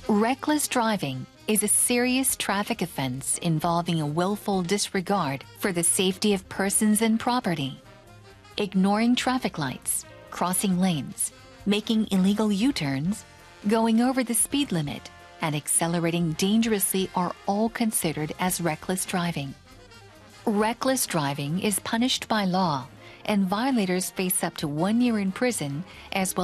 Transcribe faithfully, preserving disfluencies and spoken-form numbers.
Reckless driving is a serious traffic offense involving a willful disregard for the safety of persons and property. Ignoring traffic lights, crossing lanes, making illegal U-turns, going over the speed limit, and accelerating dangerously are all considered as reckless driving. Reckless driving is punished by law, and violators face up to one year in prison as well